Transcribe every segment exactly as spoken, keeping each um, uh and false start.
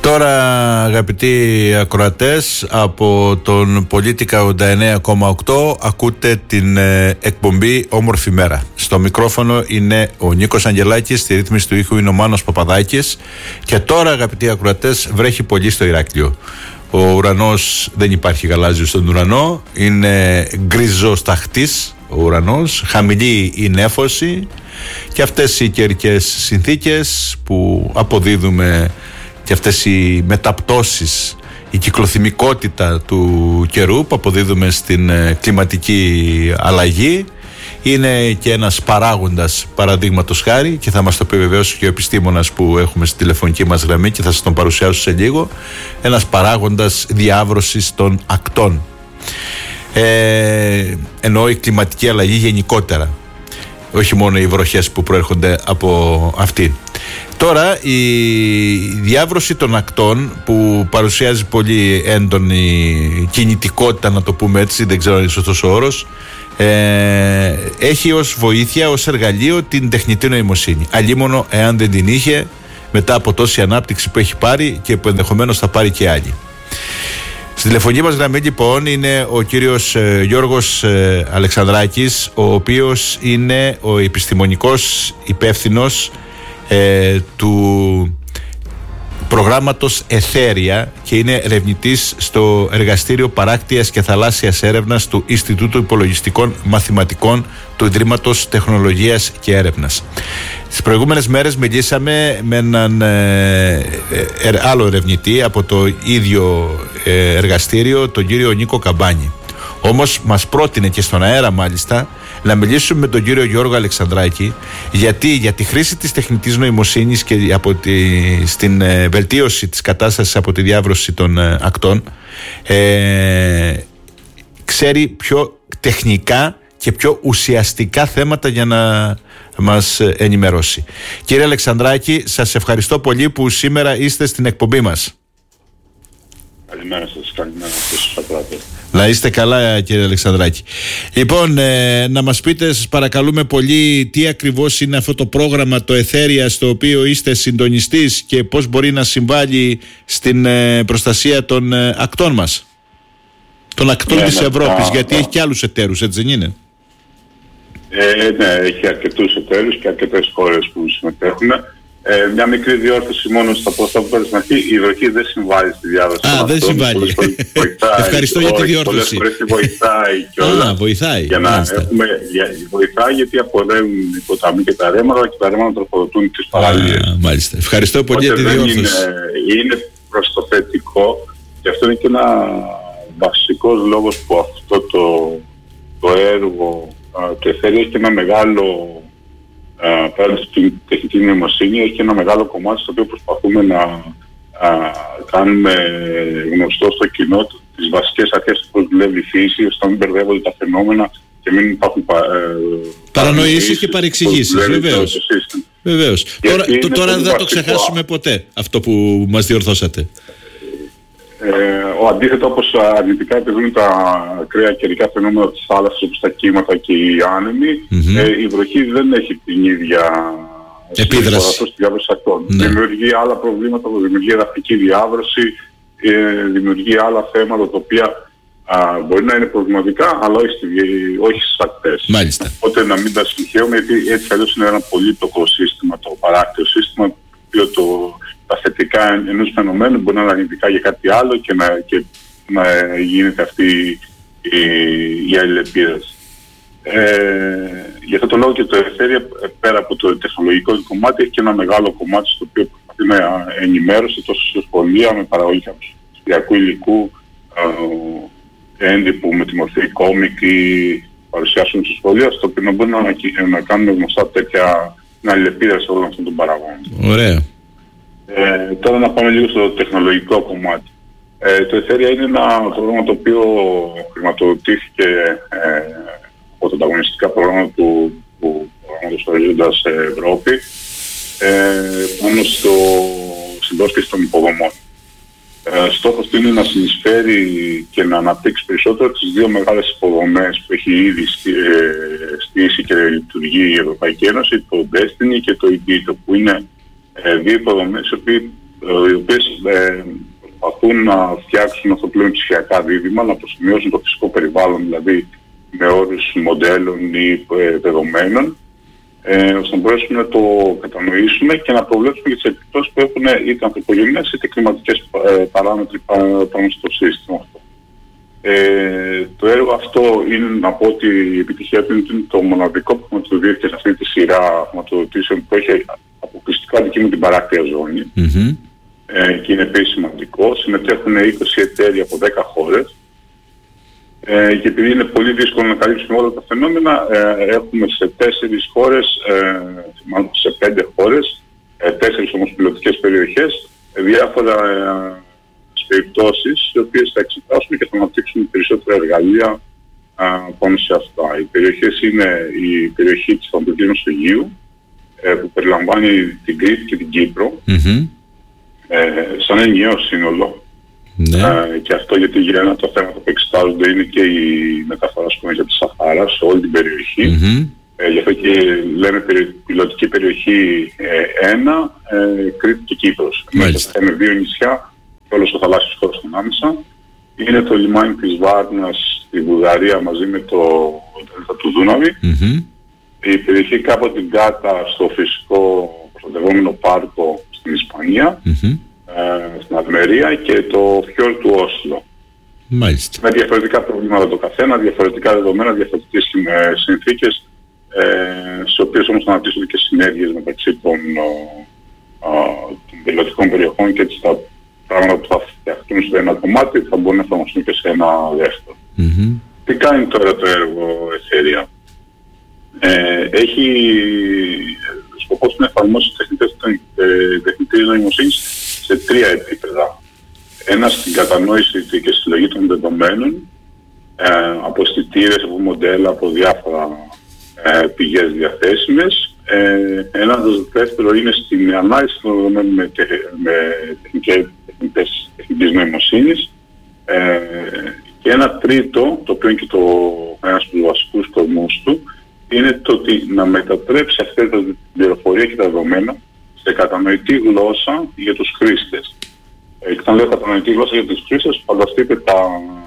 τώρα, αγαπητοί ακροατές, από τον Πολίτικα ογδόντα εννέα κόμμα οκτώ ακούτε την ε, εκπομπή Όμορφη Μέρα. Στο μικρόφωνο είναι ο Νίκος Αγγελάκης, στη ρύθμιση του ήχου είναι ο Μάνος Παπαδάκης. Και τώρα, αγαπητοί ακροατές, βρέχει πολύ στο Ηράκλειο. Ο ουρανός, δεν υπάρχει γαλάζιο στον ουρανό, είναι γκριζοσταχτής ο ουρανός, χαμηλή η νέφωση, και αυτές οι καιρικές συνθήκες που αποδίδουμε και αυτές οι μεταπτώσεις, η κυκλοθυμικότητα του καιρού που αποδίδουμε στην κλιματική αλλαγή, είναι και ένας παράγοντας, παραδείγματος χάρη, και θα μας το επιβεβαιώσει και ο επιστήμονας που έχουμε στη τηλεφωνική μας γραμμή και θα σας τον παρουσιάσω σε λίγο, ένας παράγοντας διάβρωσης των ακτών. Ε, εννοώ η κλιματική αλλαγή γενικότερα, όχι μόνο οι βροχές που προέρχονται από αυτή. Τώρα η διάβρωση των ακτών, που παρουσιάζει πολύ έντονη κινητικότητα, να το πούμε έτσι, δεν ξέρω αν είναι σωστός ο όρος, ε, έχει ως βοήθεια, ως εργαλείο την τεχνητή νοημοσύνη. Αλλήμωνο εάν δεν την είχε, μετά από τόση ανάπτυξη που έχει πάρει και που ενδεχομένως θα πάρει και άλλη. Στη τηλεφωνική μας γραμμή λοιπόν είναι ο κύριος ε, Γιώργος ε, Αλεξανδράκης, ο οποίος είναι ο επιστημονικός υπεύθυνος ε, του προγράμματος Εθέρια και είναι ερευνητής στο Εργαστήριο Παράκτειας και Θαλάσσιας Έρευνας του Ινστιτούτου Υπολογιστικών Μαθηματικών του Ιδρύματος Τεχνολογίας και Έρευνας. Τις προηγούμενες μέρες μιλήσαμε με έναν ε, ε, άλλο ερευνητή από το ίδιο ε, εργαστήριο, τον κύριο Νίκο Καμπάνη. Όμως μας πρότεινε και στον αέρα μάλιστα να μιλήσουμε με τον κύριο Γιώργο Αλεξανδράκη, γιατί για τη χρήση της τεχνητής νοημοσύνης και από τη, στην ε, βελτίωση της κατάστασης από τη διάβρωση των ε, ακτών ε, ξέρει πιο τεχνικά και πιο ουσιαστικά θέματα για να μας ενημερώσει. Κύριε Αλεξανδράκη, σας ευχαριστώ πολύ που σήμερα είστε στην εκπομπή μας. Καλημέρα σας, καλημέρα στους ακροατές. Να είστε καλά, κύριε Αλεξανδράκη. Λοιπόν, ε, να μας πείτε, σας παρακαλούμε πολύ, τι ακριβώς είναι αυτό το πρόγραμμα, το Εθέρια, στο οποίο είστε συντονιστής, και πώς μπορεί να συμβάλλει στην ε, προστασία των ε, ακτών μας, των ακτών ναι, της ναι, Ευρώπης, ναι, γιατί ναι. έχει και άλλους εταίρους, έτσι δεν είναι? Ε, ναι, έχει αρκετούς εταίρους και αρκετές χώρες που συμμετέχουν. Ε, μια μικρή διόρθωση μόνο στα πόσα που πέρασε στην αρχή. Η βροχή δεν συμβάλλει στη διάβαση. Α, δεν συμβάλλει. Ευχαριστώ για τη διόρθωση. Πολλές φορές βοηθάει κιόλας. Α, βοηθάει. Για να έχουμε, για, βοηθάει γιατί απορρέουν οι ποταμοί και τα ρέματα, και τα ρέματα τροφοδοτούν τις παραλίες. Μάλιστα. Ευχαριστώ πολύ για τη διόρθωση. Είναι, είναι προς το θετικό, και αυτό είναι και ένα βασικός λόγος που αυτό το, το έργο το Εθέρια έχει ένα μεγάλο, Uh, πέρα στην τεχνητή νοημοσύνη, έχει ένα μεγάλο κομμάτι στο οποίο προσπαθούμε να uh, κάνουμε γνωστό στο κοινό τις βασικές αρχές του πώς δουλεύει η φύση, ώστε να μην μπερδεύονται τα φαινόμενα και μην υπάρχουν uh, παρανοήσεις και παρεξηγήσεις. Βεβαίως. Βεβαίως. Τώρα, το, τώρα δεν θα το ξεχάσουμε ποτέ αυτό που μας διορθώσατε. Ε, ο αντίθετα, όπως αρνητικά επιδρούν τα ακραία καιρικά φαινόμενα της θάλασσας, όπως τα κύματα και οι άνεμοι, mm-hmm. ε, η βροχή δεν έχει την ίδια επίδραση στη διάβρωση ακτών. Ναι. Δημιουργεί άλλα προβλήματα, δημιουργεί εδαφική διάβρωση, ε, δημιουργεί άλλα θέματα τα οποία α, μπορεί να είναι προβληματικά, αλλά όχι, στη, όχι στις ακτές. Μάλιστα. Οπότε να μην τα συγχαίουμε, γιατί έτσι αλλιώς είναι ένα πολύπλοκο σύστημα, το παράκτιο σύστημα, το οποίο το τα θετικά ενός φαινομένου μπορεί να είναι αρνητικά για κάτι άλλο και να, και να γίνεται αυτή η, η αλληλεπίδραση. Ε, γι' αυτό το λόγο και το Εθέρια, πέρα από το τεχνολογικό κομμάτι, έχει και ένα μεγάλο κομμάτι στο οποίο προσπαθεί να ενημέρωσε τόσο σε σχολεία με παραγωγή ψηφιακού υλικού, ε, έντυπου με τη μορφή κόμικ ή παρουσιάσεων στη σχολεία, στο οποίο μπορεί να, να κάνουμε γνωστά τέτοια αλληλεπίδραση όλων αυτών των παραγόντων. Ωραία. Ε, τώρα να πάμε λίγο στο τεχνολογικό κομμάτι. Ε, το Εθέρια είναι ένα πρόγραμμα το οποίο χρηματοδοτήθηκε ε, από τα ανταγωνιστικά προγράμματα του, του προγράμματος Ορίζοντας Ευρώπη ε, πάνω στο, στην πρόσκληση των υποδομών. Ε, στόχος του είναι να συνεισφέρει και να αναπτύξει περισσότερο τις δύο μεγάλες υποδομές που έχει ήδη στήσει και λειτουργεί η Ευρωπαϊκή Ένωση, το Destiny και το Igito, που είναι Ε, δύο υποδομές οι οι οποίες ε, προσπαθούν να φτιάξουν αυτό που λέμε ψηφιακά δίδυμα, να προσημειώσουν το φυσικό περιβάλλον, δηλαδή με όρους μοντέλων ή ε, δεδομένων, ε, ώστε να μπορέσουμε να το κατανοήσουμε και να προβλέψουμε για τις επιπτώσεις που έχουν είτε ανθρωπογενείς είτε κλιματικές ε, παράμετροι πάνω στο σύστημα αυτό. Ε, το έργο αυτό είναι, να πω ότι η επιτυχία του είναι το μοναδικό που χρηματοδοτήθηκε σε αυτή τη σειρά χρηματοδοτήσεων που έχει αποκλειστικά αντικείμενο την παράκτια ζώνη. Mm-hmm. Ε, και είναι επίσης σημαντικό. Συμμετέχουν είκοσι εταίροι από δέκα χώρες. Ε, και επειδή είναι πολύ δύσκολο να καλύψουμε όλα τα φαινόμενα, ε, έχουμε σε τέσσερις χώρες, ε, μάλλον σε πέντε χώρες, ε, τέσσερις όμως πιλωτικές περιοχές, ε, διάφορα ε, περιπτώσεις, οι οποίες θα εξετάσουμε και θα αναπτύξουμε περισσότερα εργαλεία ε, πάνω σε αυτά. Οι περιοχές είναι η περιοχή της Ανατολικής Μεσογείου, ε, που περιλαμβάνει την Κρήτη και την Κύπρο, mm-hmm. ε, σαν ενιαίο σύνολο. Ναι. Ε, και αυτό γιατί για ένα το θέμα που εξετάζονται είναι και η μεταφορά σκονίσια της Σαχάρας σε όλη την περιοχή. Mm-hmm. Ε, γι' αυτό και λέμε περι, πιλωτική περιοχή ένα, ε, ε, Κρήτη και Κύπρος. Είναι δύο νησιά και όλος ο θαλάσσιος χώρος ανάμεσα. Είναι το λιμάνι της Βάρνας στη Βουλγαρία μαζί με το δέλτα του Δούναβη. Mm-hmm. Η περιοχή κάπου την Κάτα στο φυσικό προστατευόμενο πάρκο στην Ισπανία. Mm-hmm. στην Αλμερία και το φιόρ του Όσλο. Μάλιστα. Με διαφορετικά προβλήματα το καθένα, διαφορετικά δεδομένα, διαφορετικές συνθήκες, ε, σε οποίες όμως θα αναπτύσσονται και συνέργειες μεταξύ των, των πιλωτικών περιοχών και έτσι τα πράγματα που θα φτιαχτούν σε ένα κομμάτι θα μπορούν να εφαρμοστούν και σε ένα δεύτερο. Mm-hmm. Τι κάνει τώρα το έργο Εθέρια? Ε, έχει σκοπό να εφαρμόσει τεχνητές τεχνητής νοημοσύνης σε τρία επίπεδα. Ένα στην κατανόηση και συλλογή των δεδομένων, ε, από αισθητήρες, από μοντέλα, από διάφορα ε, πηγές διαθέσιμες. Ε, ένα δεύτερο είναι στην ανάλυση των δεδομένων με, τε, με τεχνητές τεχνητής νοημοσύνης. Ε, και ένα τρίτο, το οποίο είναι και το, ένας από τους βασικούς κορμούς του, είναι το ότι να μετατρέψει αυτή την πληροφορία και τα δεδομένα σε κατανοητή γλώσσα για τους χρήστες. Ε, και όταν λέω κατανοητή γλώσσα για τους χρήστες, φανταστείτε τα,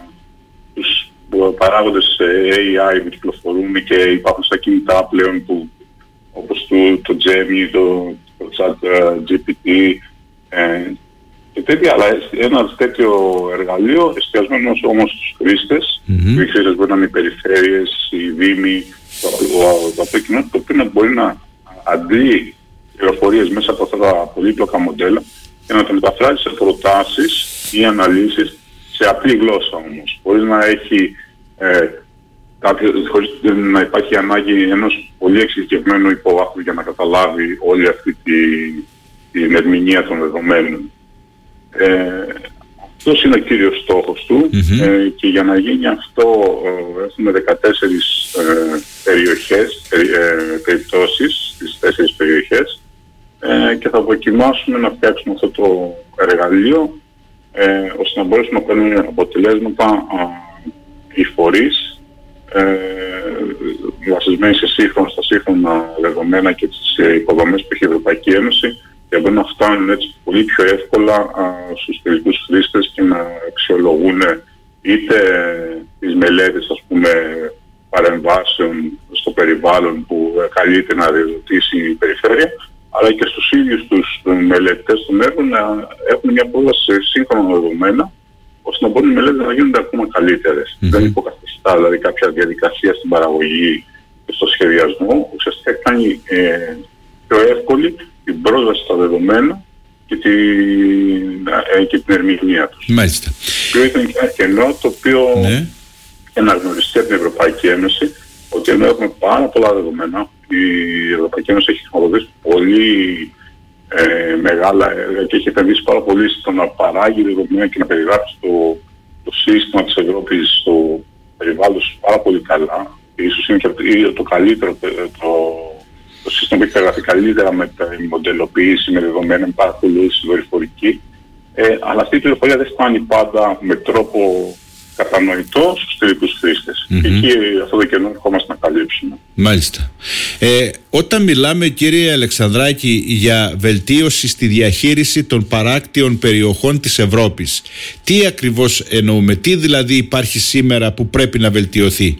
τους παράγοντες έι άι που κυκλοφορούν και υπάρχουν στα κινητά πλέον που, όπως το, το Gemini, το, το Chat τζι πι τι ε, και τέτοια, αλλά ένα τέτοιο εργαλείο εστιασμένο όμως στους χρήστες, mm-hmm. οι χρήστες μπορεί να είναι οι περιφέρειες, οι δήμοι, το, το, το απλό κοινό, το οποίο μπορεί να αντλεί πληροφορίες μέσα από αυτά τα πολύπλοκα μοντέλα και να τα μεταφράζει σε προτάσεις ή αναλύσεις σε απλή γλώσσα όμως. Χωρίς να έχει ε, κάποιο, χωρίς να υπάρχει ανάγκη ενός πολύ εξειδικευμένου υποβάθμου για να καταλάβει όλη αυτή τη, την ερμηνεία των δεδομένων. Ε, αυτός είναι ο κύριος στόχος του mm-hmm. ε, και για να γίνει αυτό ε, έχουμε δεκατέσσερις ε, περιοχές, περι, ε, περιπτώσεις στις τέσσερις περιοχές ε, και θα δοκιμάσουμε να φτιάξουμε αυτό το εργαλείο ε, ώστε να μπορέσουμε να παίρνουμε αποτελέσματα ε, οι φορείς ε, βασισμένοι σε σύγχρονα, στα σύγχρονα δεδομένα και τις υποδομές που έχει η Ευρωπαϊκή Ένωση και μπορούν να φτάνουν έτσι πολύ πιο εύκολα α, στους τελικούς χρήστες και να αξιολογούν είτε τις μελέτες, ας πούμε, παρεμβάσεων στο περιβάλλον που καλείται να διαδοτήσει η περιφέρεια, αλλά και στους ίδιους τους μελετές των έργων να έχουν μια πρόσβαση σε σύγχρονα δεδομένα, ώστε να μπορούν οι μελέτες να γίνονται ακόμα καλύτερες. Mm-hmm. Δεν υποκαθιστά δηλαδή κάποια διαδικασία στην παραγωγή και στο σχεδιασμό, ουσιαστικά κάνει ε, πιο εύκολη την πρόσβαση στα δεδομένα και την, ε, και την ερμηνεία τους. Μάλιστα. Το οποίο ήταν και ένα κενό το οποίο ναι. αναγνωριστεί από την Ευρωπαϊκή Ένωση, ότι ενώ έχουμε πάρα πολλά δεδομένα, η Ευρωπαϊκή Ένωση έχει χρηματοδοτήσει πολύ ε, μεγάλα έργα και έχει επενδύσει πάρα πολύ στο να παράγει δεδομένα και να περιγράψει το, το σύστημα της Ευρώπης στο περιβάλλον πάρα πολύ καλά. Ίσως είναι και το, το καλύτερο το, το σύστημα που έχει περιγραφεί καλύτερα με τη μοντελοποίηση, με δεδομένα, με παρακολούθηση, δορυφορική. Ε, αλλά αυτή η πληροφορία δεν φτάνει πάντα με τρόπο κατανοητό στους τελικούς χρήστες. Mm-hmm. Και εκεί αυτό το κενό ερχόμαστε να καλύψουμε. Μάλιστα. Ε, όταν μιλάμε, κύριε Αλεξανδράκη, για βελτίωση στη διαχείριση των παράκτιων περιοχών της Ευρώπης, τι ακριβώς εννοούμε, τι δηλαδή υπάρχει σήμερα που πρέπει να βελτιωθεί?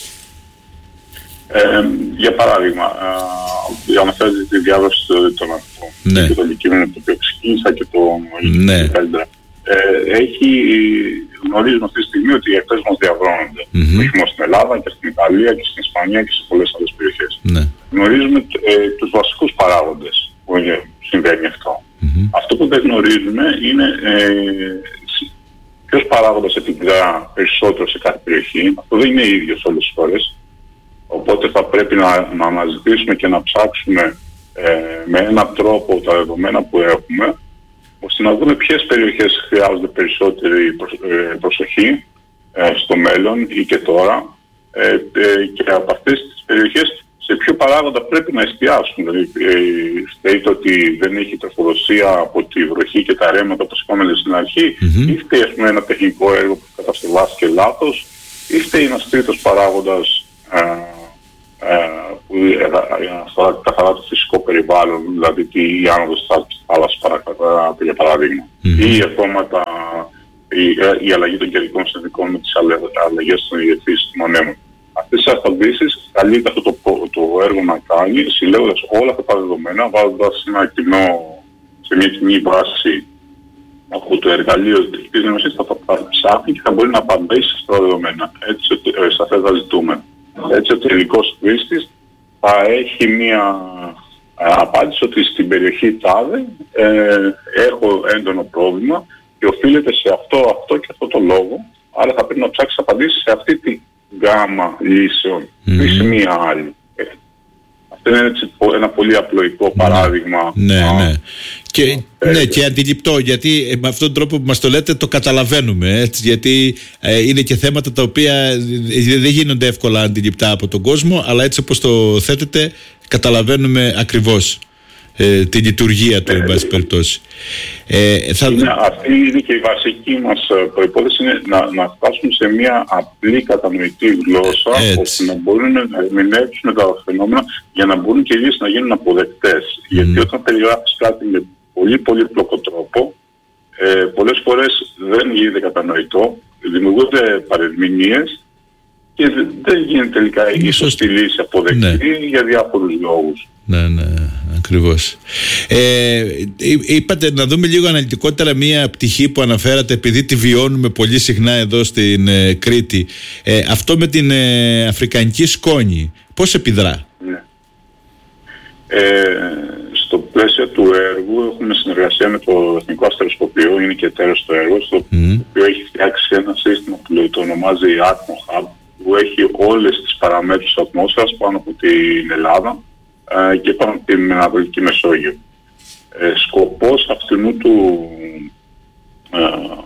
Ε, για παράδειγμα, για να θέσει τη διάδοση των ατόμων, ναι, και το αντικείμενο το οποίο ξεκίνησα και το ναι. καλύτερα. Ε, έχει, γνωρίζουμε αυτή τη στιγμή ότι οι ακτές μας διαβρώνονται. Mm-hmm. Όχι μόνο στην Ελλάδα, και στην Ιταλία και στην Ισπανία και σε πολλές άλλες περιοχές. Ναι. Γνωρίζουμε ε, τους βασικούς παράγοντες που συμβαίνει αυτό. Mm-hmm. Αυτό που δεν γνωρίζουμε είναι ε, ποιος παράγοντας επιδρά περισσότερο σε κάθε περιοχή. Αυτό δεν είναι ίδιο σε όλες τις χώρες. Οπότε θα πρέπει να, να αναζητήσουμε και να ψάξουμε ε, με έναν τρόπο τα δεδομένα που έχουμε, ώστε να δούμε ποιες περιοχές χρειάζονται περισσότερη προσοχή ε, στο μέλλον ή και τώρα, ε, ε, και από αυτές τις περιοχές σε ποιο παράγοντα πρέπει να εστιάσουν. Δηλαδή, ε, φταίει το ότι δεν έχει τροφοδοσία από τη βροχή και τα ρέματα, όπως είπαμε στην αρχή, mm-hmm. ή φταίει, ας πούμε, ένα τεχνικό έργο που κατασκευάστηκε λάθος, ή φταίει ένας τρίτος παράγοντας ε, ε, που αφορά καθαρά το φυσικό περιβάλλον, δηλαδή η άνοδος της θάλασσας, για παράδειγμα, mm-hmm. ή αυτόματα η, η αλλαγή των καιρικών συνθηκών με τις αλλαγές των διευθύνσεων των ανέμων. Αυτές τις απαντήσεις καλείται αυτό το, το έργο να κάνει, συλλέγοντας όλα αυτά τα δεδομένα, βάζοντας ένα κοινό, σε μια κοινή βάση από το εργαλείο της γνωσής, θα, θα ψάχνει και θα μπορεί να απαντήσει στα δεδομένα, έτσι, στα θέματα ζητούμενα. Έτσι ο τελικός χρήστης θα έχει μια ε, απάντηση ότι στην περιοχή τάδε ε, έχω έντονο πρόβλημα και οφείλεται σε αυτό, αυτό και αυτό το λόγο, άρα θα πρέπει να ψάξει απαντήσεις σε αυτή τη γκάμα λύσεων mm-hmm. ή σε μία άλλη. Ε, αυτό είναι έτσι ένα πολύ απλοϊκό παράδειγμα. Ναι, α, ναι. Και, ε, ναι, και αντιληπτό, γιατί ε, με αυτόν τον τρόπο που μας το λέτε το καταλαβαίνουμε, έτσι, γιατί ε, είναι και θέματα τα οποία ε, δεν γίνονται εύκολα αντιληπτά από τον κόσμο, αλλά έτσι όπως το θέτετε καταλαβαίνουμε ακριβώς ε, τη λειτουργία του, εν πάση περιπτώσει. Ε, θα... είναι, αυτή είναι και η βασική μας προϋπόθεση, είναι να, να φτάσουμε σε μια απλή κατανοητή γλώσσα, έτσι, ώστε να μπορούν να ερμηνεύσουν τα φαινόμενα για να μπορούν και οι λύσεις να γίνουν αποδεκτές. Mm. Γιατί όταν περιγράφεις κάτι με πολύ πολύ πλοκό τρόπο, ε, πολλές φορές δεν γίνεται κατανοητό, δημιουργούνται παρερμηνίες και δεν γίνεται τελικά η σωστή λύση αποδεκτή, ναι, για διάφορους λόγους. Ναι, ναι, ακριβώς. Ε, είπατε να δούμε λίγο αναλυτικότερα μία πτυχή που αναφέρατε, επειδή τη βιώνουμε πολύ συχνά εδώ στην ε, Κρήτη. Ε, αυτό με την ε, αφρικανική σκόνη, πώς επιδρά? Ναι. Ε, στο πλαίσιο του έργου έχουμε συνεργασία με το Εθνικό Αστεροσκοπείο, είναι και εταίρος στο έργο, στο mm. οποίο έχει φτιάξει ένα σύστημα που το ονομάζει AtmoHub, που έχει όλες τις παραμέτρους της ατμόσφαιρας πάνω από την Ελλάδα ε, και πάνω από την Ανατολική Μεσόγειο. Ε, σκοπός αυτού του, ε,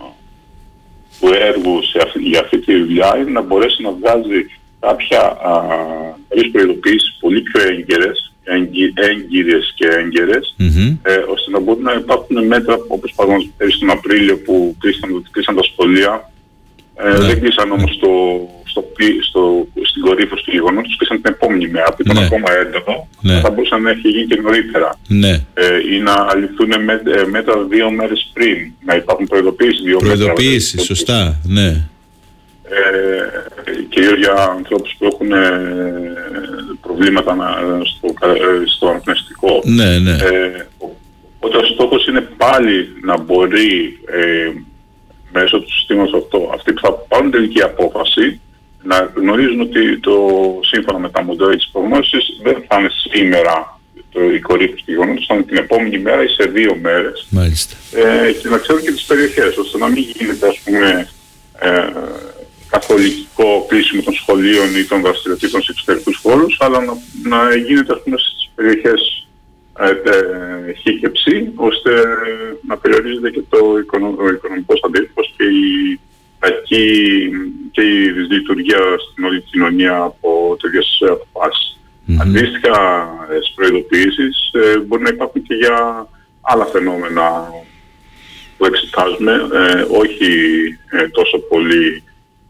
του έργου σε αυτή, για αυτή τη δουλειά είναι να μπορέσει να βγάζει κάποια προειδοποιήσεις πολύ πιο έγκαιρες, έγκυρες και έγκαιρες, mm-hmm. ε, ώστε να μπορούν να υπάρχουν μέτρα, όπως παραδείγματος πέρυσι τον Απρίλιο που κλείσαν, κλείσαν τα σχολεία. Ε, ναι. Δεν κλείσαν όμως στο, στο, στο, στην κορύφωση του γεγονότος, τους κλείσαν την επόμενη μέρα που ήταν, ναι, ακόμα έντονο, ναι, θα μπορούσαν να έχει γίνει και νωρίτερα. Ναι. Ε, ή να ληφθούν με, ε, μέτρα δύο μέρες πριν, να υπάρχουν προειδοποιήσεις δύο μέρες. Προειδοποιήσεις, σωστά, ναι. Ε, κυρίως για ανθρώπους που έχουν ε, προβλήματα να, στο, ε, στο αναπνευστικό. Ναι, ναι. Ε, οπότε ο στόχος είναι πάλι να μπορεί ε, μέσω του συστήματος αυτό, αυτοί που θα πάρουν τελική απόφαση, να γνωρίζουν ότι το σύμφωνα με τα μοντέλα της προγνώσης δεν θα είναι σήμερα το, η κορύφωση του γεγονότος, θα είναι την επόμενη μέρα ή σε δύο μέρες. Μάλιστα. Ε, και να ξέρουν και τις περιοχές, ώστε να μην γίνεται, ας πούμε, ε, καθολικό κλείσιμο των σχολείων ή των δραστηριοτήτων σε εξωτερικούς χώρους, αλλά να, να γίνεται, ας πούμε, στις περιοχές ε, ε, Χ και Ψ, ώστε να περιορίζεται και το οικονο, ο οικονομικός αντίκτυπος και η, και, και η δυσλειτουργία στην όλη κοινωνία από τέτοιες αποφάσεις. Mm-hmm. Αντίστοιχα στις προειδοποιήσεις ε, μπορεί να υπάρχουν και για άλλα φαινόμενα που εξετάζουμε, ε, όχι ε, τόσο πολύ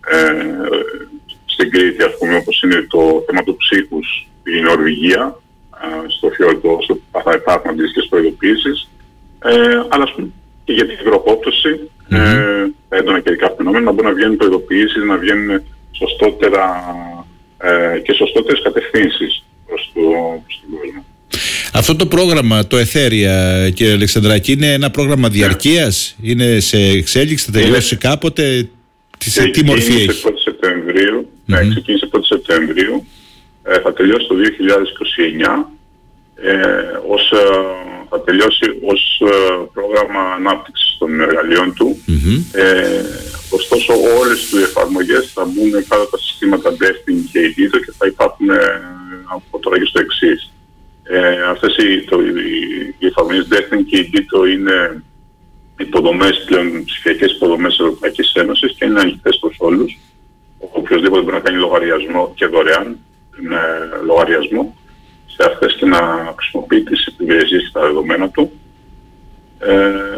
ε, στην Κρήτη, ας πούμε, όπως είναι το θέμα του ψύχους στην Νορβηγία, ε, στο φιόρδο, όσο θα υπάρχουν αντίστοιχες προειδοποίησεις, ε, αλλά ας πούμε και για την υγροκόπτωση, mm-hmm. ε, τα έντονα καιρικά φαινόμενα, να μπορούν να βγαίνουν προειδοποίησεις, να βγαίνουν σωστότερα ε, και σωστότερες κατευθύνσεις προς, το, προς τον κόσμο. Αυτό το πρόγραμμα, το Εθέρια, κύριε Αλεξανδράκη, είναι ένα πρόγραμμα διαρκείας, yeah. είναι σε εξέλιξη, θα τελειώσει yeah. κάποτε, σε τι μορφή έχει? πρώτη Σεπτεμβρίου, mm-hmm. ναι, ξεκίνησε πρώτη Σεπτεμβρίου, ε, θα τελειώσει το δύο χιλιάδες είκοσι εννιά, ε, ως, ε, θα τελειώσει ως ε, πρόγραμμα ανάπτυξης των εργαλείων του. Mm-hmm. Ε, ωστόσο όλες οι εφαρμογές θα μπουν κάτω από τα συστήματα Destiny και Edito και θα υπάρχουν ε, από τώρα και στο εξής. Ε, αυτές οι, το, οι, οι εφαρμογές Destiny και Edito είναι υποδομές πλέον, ψηφιακές υποδομές της Ευρωπαϊκής Ένωσης και είναι ανοιχτές προς όλους. Οποιοςδήποτε μπορεί να κάνει λογαριασμό και δωρεάν με λογαριασμό σε αυτές και να χρησιμοποιεί τις υπηρεσίες και τα δεδομένα του. Ε,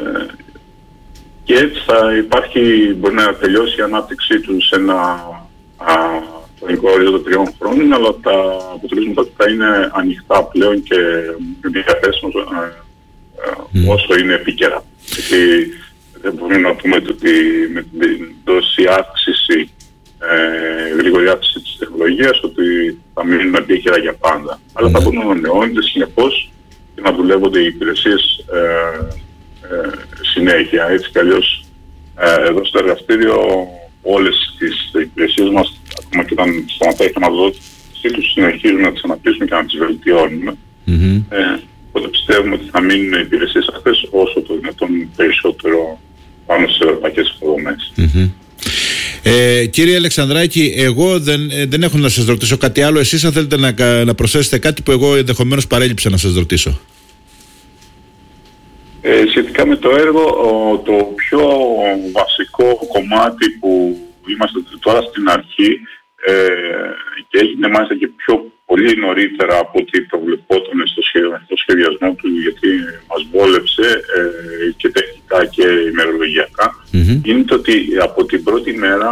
και έτσι θα υπάρχει, μπορεί να τελειώσει η ανάπτυξή του σε ένα χρονικό ορίζοντα τριών χρόνων, αλλά τα αποτελέσματα του θα είναι ανοιχτά πλέον και διαθέσιμο mm. όσο είναι επίκαιρα. Γιατί δεν μπορούμε να πούμε ότι με την τόση αύξηση, ε, γρήγορη αύξηση της τεχνολογίας, ότι θα μείνουν επίκαιρα για πάντα. Mm. Αλλά θα μπορούν να ανανεώνονται συνεπώς και να δουλεύονται οι υπηρεσίες ε, ε, συνέχεια. Έτσι κι αλλιώς ε, εδώ στο εργαστήριο όλες τις υπηρεσίες μας, ακόμα και όταν σταματάει η χρηματοδότησή τους, συνεχίζουν να τις αναπτύσσουμε και να τις βελτιώνουμε. Mm-hmm. Ε, οπότε πιστεύουμε ότι θα μείνουν οι υπηρεσίες αυτές όσο το δυνατόν περισσότερο πάνω στις ευρωπαϊκές υποδομές. Mm-hmm. Ε, κύριε Αλεξανδράκη, εγώ δεν, δεν έχω να σας ρωτήσω κάτι άλλο. Εσείς αν θέλετε να, να προσθέσετε κάτι που εγώ ενδεχομένως παρέλειψα να σας ρωτήσω. Ε, σχετικά με το έργο, ο, το πιο βασικό κομμάτι που είμαστε τώρα στην αρχή ε, και έγινε μάλιστα και πιο πολύ νωρίτερα από ό,τι προβλεπόταν στο, σχεδια, στο σχεδιασμό του, γιατί μας βόλεψε ε, και τεχνικά και ημερολογιακά, mm-hmm. είναι το ότι από την πρώτη μέρα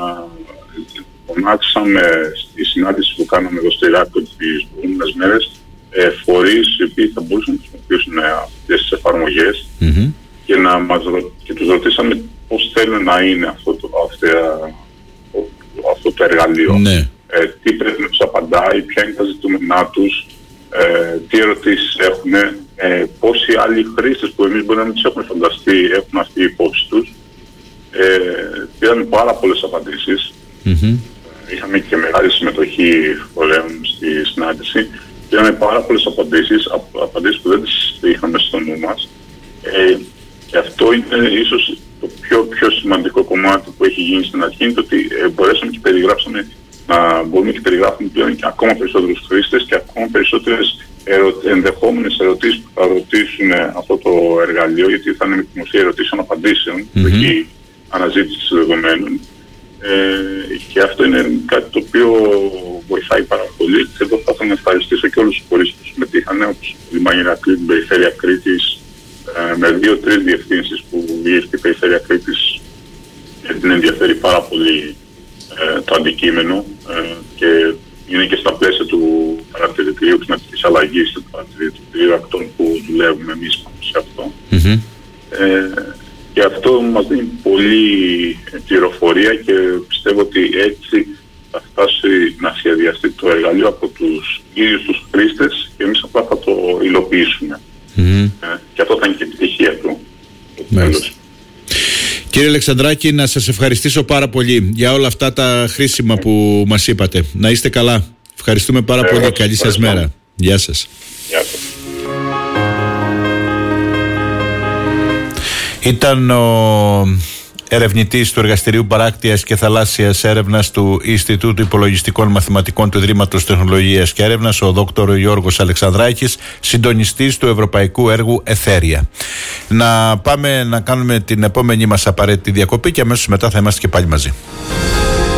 φωνάξαμε στη συνάντηση που κάναμε εδώ στο Ηράκλειο τις προηγούμενες μέρες ε, φορείς οι οποίοι θα μπορούσαν να χρησιμοποιήσουν αυτές τις εφαρμογές mm-hmm. και, να μας, και τους ρωτήσαμε πώς θέλουν να είναι αυτό το, αυτό, αυτό το εργαλείο. Mm-hmm. Ε, τι πρέπει να τους απαντάει, ποια είναι τα ζητούμενά τους, ε, τι ερωτήσεις έχουν, ε, πόσοι άλλοι χρήστες που εμείς μπορεί να μην τους έχουμε φανταστεί έχουν αυτή η υπόψη τους. Ε, πήραμε πάρα πολλές απαντήσεις. Mm-hmm. Είχαμε και μεγάλη συμμετοχή φορέων στη συνάντηση. Πήραμε πάρα πολλές απαντήσεις, απαντήσεις που δεν τις είχαμε στο νου μας. Ε, και αυτό είναι ίσως το πιο, πιο σημαντικό κομμάτι που έχει γίνει στην αρχή, είναι το ότι ε, μπορέσαμε και περιγράψαμε να μπορούμε και περιγράφουμε πλέον και ακόμα περισσότερους χρήστες και ακόμα περισσότερες ερω... ενδεχόμενες ερωτήσεις που θα ρωτήσουν αυτό το εργαλείο, γιατί θα είναι με τη μορφή ερωτήσεων-απαντήσεων, mm-hmm. που έχει αναζήτηση δεδομένων. Ε, και αυτό είναι κάτι το οποίο βοηθάει πάρα πολύ. Εδώ θα ήθελα να ευχαριστήσω και όλους τους φορείς που συμμετείχαν, όπως η Λιμάνια Ηρακλείου, την Περιφέρεια Κρήτης, ε, με δύο-τρεις διευθύνσεις που ήρθε η Περιφέρεια Κρήτης και την ενδιαφέρει πάρα πολύ ε, το αντικείμενο ε, και είναι και στα πλαίσια του παρατηρητηρίου κλιματικής αλλαγής, του παρατηρητηρίου ακτών που δουλεύουμε εμείς πάνω σε αυτό. Mm-hmm. Ε, και αυτό μας δίνει πολύ πληροφορία και πιστεύω ότι έτσι θα φτάσει να σχεδιαστεί το εργαλείο από τους ίδιους τους χρήστες και εμείς απλά θα το υλοποιήσουμε. Mm-hmm. Ε, και αυτό θα είναι και η επιτυχία του. Κύριε Αλεξανδράκη, να σας ευχαριστήσω πάρα πολύ για όλα αυτά τα χρήσιμα που μας είπατε. Να είστε καλά. Ευχαριστούμε πάρα ε, πολύ. Καλή σας μέρα. Γεια σας. Γεια σας. Ήταν ο ερευνητής του Εργαστηρίου Παράκτειας και Θαλάσσιας Έρευνας του Ινστιτούτου Υπολογιστικών Μαθηματικών του Ιδρύματος Τεχνολογίας και Έρευνας, ο δόκτωρ Γιώργος Αλεξανδράκης, συντονιστής του Ευρωπαϊκού Έργου Εθέρια. Να πάμε να κάνουμε την επόμενη μας απαραίτητη διακοπή και αμέσως μετά θα είμαστε και πάλι μαζί.